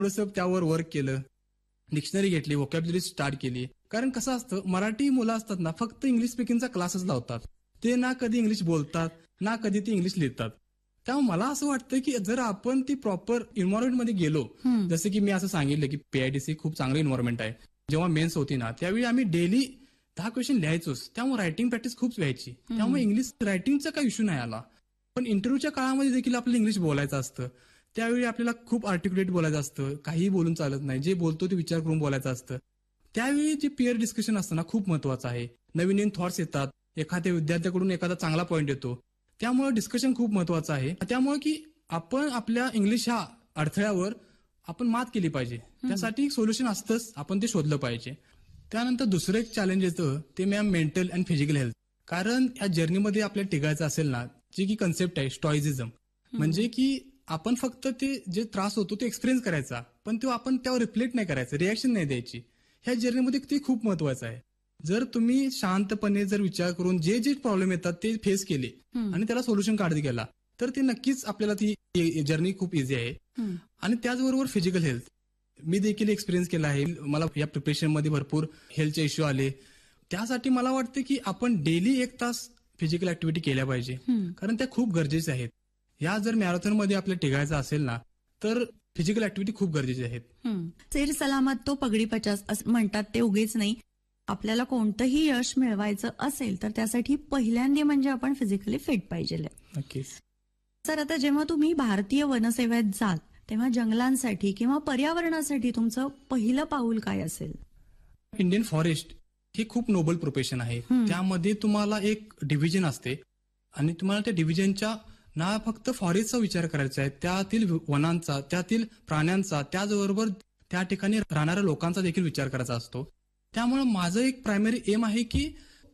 थोडंसं त्यावर वर्क केलं, डिक्शनरी घेतली, व्होकॅब्युलरी स्टार्ट केली. कारण कसं असतं, मराठी मुलं असतात ना, फक्त इंग्लिश स्पीकिंगचा क्लासच लावतात. ते ना कधी इंग्लिश बोलतात, ना कधी ते इंग्लिश लिहितात. त्यामुळे मला असं वाटतं की जर आपण ती प्रॉपर एन्व्हायरमेंटमध्ये गेलो, जसं की मी असं सांगितलं की PITC खूप चांगलं एन्व्हायरमेंट आहे. जेव्हा मेन्स होती ना, त्यावेळी आम्ही डेली 10 क्वेश्चन लिहायचोच. त्यामुळे रायटिंग प्रॅक्टिस खूप व्हायची. त्यामुळे इंग्लिश रायटिंगचा काही इश्यू नाही आला. पण इंटरव्ह्यूच्या काळामध्ये देखील आपल्याला इंग्लिश बोलायचं असतं. त्यावेळी आपल्याला खूप आर्टिक्युलेट बोलायचं असतं, काहीही बोलून चालत नाही. जे बोलतो ते विचार करून बोलायचं असतं. त्यावेळी जे पिअर डिस्कशन असतं ना, खूप महत्वाचं आहे. नवीन नवीन थॉट्स येतात, एखाद्या विद्यार्थ्याकडून एखादा चांगला पॉईंट येतो. त्यामुळे डिस्कशन खूप महत्वाचं आहे. त्यामुळे की आपण आपल्या इंग्लिश ह्या अडथळ्यावर आपण मात केली पाहिजे. त्यासाठी एक सोल्युशन असतंच, आपण ते शोधलं पाहिजे. त्यानंतर दुसरं एक चॅलेंज येतं ते ma'am mental and physical health. कारण या जर्नीमध्ये आपल्याला टिकायचं असेल ना, जी की कन्सेप्ट आहे स्टॉइझिझम, म्हणजे की आपण फक्त ते जे त्रास होतो ते एक्सपिरियन्स करायचा, पण तो आपण त्यावर रिफ्लेक्ट नाही करायचं, रिॲक्शन नाही द्यायची. ह्या जर्नीमध्ये ते खूप महत्वाचं आहे. जर तुम्ही शांतपणे जर विचार करून जे जे प्रॉब्लेम येतात ते फेस केले आणि त्याला सोल्युशन काढत गेला, तर ते नक्कीच आपल्याला ती जर्नी खूप इझी आहे. आणि त्याचबरोबर फिजिकल हेल्थ मी देखील एक्सपिरियन्स केला आहे. मला या प्रिपरेशनमध्ये भरपूर हेल्थचे इश्यू आले. त्यासाठी मला वाटतं की आपण डेली 1 तास फिजिकल ऍक्टिव्हिटी केल्या पाहिजे, कारण त्या खूप गरजेच्या आहेत. या जर मॅरेथॉनमध्ये आपल्याला टिकायचं असेल ना, तर फिजिकल ऍक्टिव्हिटी खूप गरजेची आहेत. सैर सलामत तो पगडी 50 असं म्हणतात ते उगीच नाही. आपल्याला कोणतंही यश मिळवायचं असेल तर त्यासाठी पहिल्यांदा म्हणजे आपण फिजिकली फिट पाहिजे. नक्कीच. सर, आता जेव्हा तुम्ही भारतीय वनसेवेत जाल तेव्हा जंगलांसाठी किंवा पर्यावरणासाठी तुमचं पहिलं पाऊल काय असेल? इंडियन फॉरेस्ट हे खूप नोबल प्रोफेशन आहे. त्यामध्ये तुम्हाला एक डिव्हिजन असते आणि तुम्हाला त्या डिव्हिजनच्या ना फक्त फॉरेस्टचा विचार करायचा आहे, त्यातील वनांचा, त्यातील प्राण्यांचा, त्याचबरोबर त्या ठिकाणी राहणाऱ्या लोकांचा देखील विचार करायचा असतो. त्यामुळे माझं एक प्रायमरी एम आहे की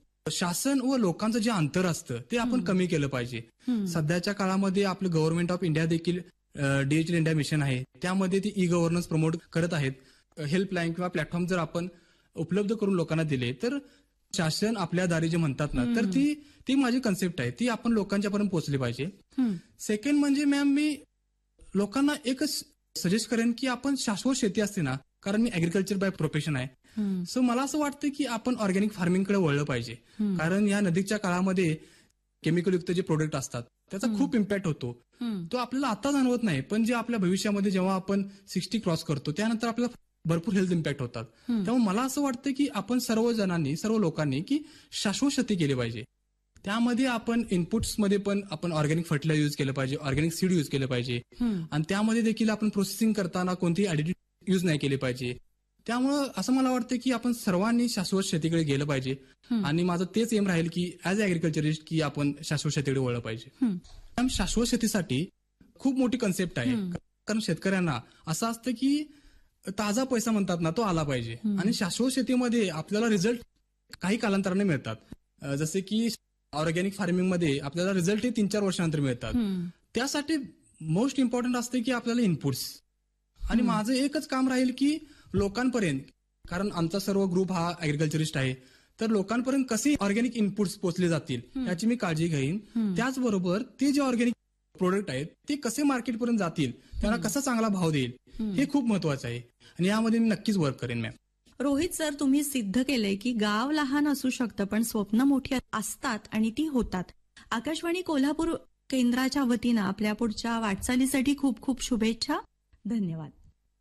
शासन व लोकांचं जे अंतर असतं ते आपण कमी केलं पाहिजे. सध्याच्या काळामध्ये आपलं गव्हर्नमेंट ऑफ इंडिया देखील डिजिटल इंडिया मिशन आहे, त्यामध्ये ती ई-गव्हर्नन्स प्रमोट करत आहेत. हेल्पलाईन किंवा प्लॅटफॉर्म जर आपण उपलब्ध करून लोकांना दिले तर शासन आपल्या दारी जे म्हणतात ना, तर ती माझी कन्सेप्ट आहे, ती आपण लोकांच्यापर्यंत पोहोचली पाहिजे. सेकंड म्हणजे मॅम, मी लोकांना एकच सजेस्ट करेन की आपण शाश्वत शेती असते ना, कारण मी ऍग्रिकल्चर बाय प्रोफेशन आहे, सो मला असं वाटतं की आपण ऑर्गॅनिक फार्मिंगकडे वळलं पाहिजे. कारण या नदीच्या काळामध्ये केमिकलयुक्त जे प्रोडक्ट असतात त्याचा खूप इम्पॅक्ट होतो. तो आपल्याला आता जाणवत नाही, पण जे आपल्या भविष्यामध्ये जेव्हा आपण 60 क्रॉस करतो त्यानंतर आपल्याला भरपूर हेल्थ इम्पॅक्ट होतात. त्यामुळे मला असं वाटतं की आपण सर्व लोकांनी की शाश्वत शेती केली पाहिजे. त्यामध्ये आपण इनपुट्समध्ये पण आपण ऑर्गॅनिक फर्टिलायझर यूज केलं पाहिजे, ऑर्गॅनिक सीड यूज केलं पाहिजे, आणि त्यामध्ये देखील आपण प्रोसेसिंग करताना कोणतीही ऍडिटिव्ह यूज नाही केले पाहिजे. त्यामुळं असं मला वाटतं की आपण सर्वांनी शाश्वत शेतीकडे गेलं पाहिजे. आणि माझं तेच एम राहील की ऍज अ ऍग्रिकल्चरिस्ट की आपण शाश्वत शेतीकडे वळलं पाहिजे. शाश्वत शेतीसाठी खूप मोठी कन्सेप्ट आहे, कारण शेतकऱ्यांना असं असतं की ताजा पैसा म्हणतात ना, तो आला पाहिजे. आणि शाश्वत शेतीमध्ये आपल्याला रिझल्ट काही कालांतराने मिळतात. जसे की ऑर्गॅनिक फार्मिंग मध्ये आपल्याला रिझल्ट हे 3-4 वर्षानंतर मिळतात. त्यासाठी मोस्ट इम्पॉर्टंट असते की आपल्याला इनपुट्स. आणि माझं एकच काम राहील की लोकांपर्यंत, कारण आमचा सर्व ग्रुप हा ऍग्रिकल्चरिस्ट आहे, तर लोकांपर्यंत कसे ऑर्गॅनिक इनपुट्स पोहोचले जातील याची मी काळजी घेईन. त्याचबरोबर ते जे ऑर्गॅनिक प्रोडक्ट आहेत ते कसे मार्केटपर्यंत जातील, त्यांना कसा चांगला भाव देईल, हे खूप महत्वाचं आहे. आणि यामध्ये मी नक्कीच वर्क करेन मॅम. रोहित सर, तुम्ही सिद्ध केलंय की गाव लहान असू शकतं पण स्वप्न मोठी असतात आणि ती होतात. आकाशवाणी कोल्हापूर केंद्राच्या वतीनं आपल्या पुढच्या वाटचालीसाठी खूप खूप शुभेच्छा. धन्यवाद.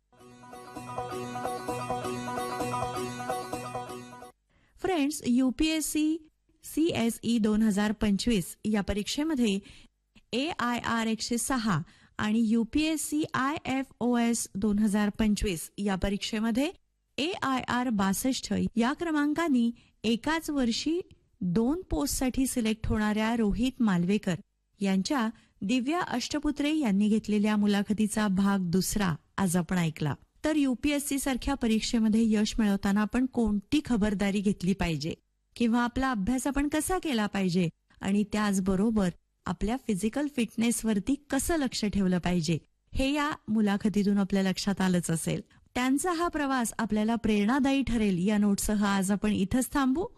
फ्रेंड्स, UPSC CSE 2025 या परीक्षेमध्ये AIR 106 आणि UPSC IFOS 2025 या परीक्षेमध्ये AIR 62 या क्रमांकांनी एकाच वर्षी 2 पोस्टसाठी सिलेक्ट होणाऱ्या रोहित मालवेकर यांच्या दिव्या अष्टपुत्रे यांनी घेतलेल्या मुलाखतीचा भाग 2 आज आपण ऐकला. तर UPSC सारख्या परीक्षेमध्ये यश मिळवताना आपण कोणती खबरदारी घेतली पाहिजे किंवा आपला अभ्यास आपण कसा केला पाहिजे आणि त्याचबरोबर आपल्या फिजिकल फिटनेसवरती कसं लक्ष ठेवलं पाहिजे, हे या मुलाखतीतून आपल्या लक्षात आलंच असेल. त्यांचा हा प्रवास आपल्याला प्रेरणादायी ठरेल या नोटसह आज आपण इथंच थांबू.